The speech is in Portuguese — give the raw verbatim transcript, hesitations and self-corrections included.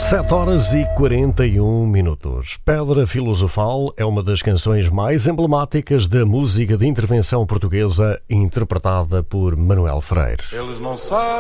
sete horas e quarenta e um minutos. Pedra Filosofal é uma das canções mais emblemáticas da música de intervenção portuguesa, interpretada por Manuel Freire. Eles não sabem.